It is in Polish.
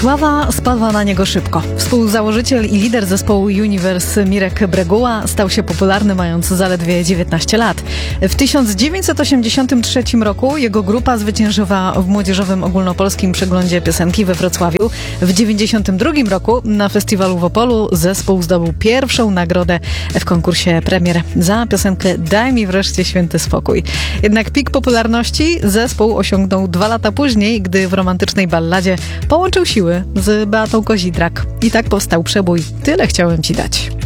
Sława spadła na niego szybko. Współzałożyciel i lider zespołu Universe Mirek Breguła stał się popularny mając zaledwie 19 lat. W 1983 roku jego grupa zwyciężyła w młodzieżowym ogólnopolskim przeglądzie piosenki we Wrocławiu. W 1992 roku na festiwalu w Opolu zespół zdobył pierwszą nagrodę w konkursie Premier za piosenkę Daj mi wreszcie święty spokój. Jednak pik popularności zespół osiągnął 2 lata później, gdy w romantycznej balladzie połączył siły z Beatą Kozidrak. I tak powstał przebój Tyle chciałem ci dać.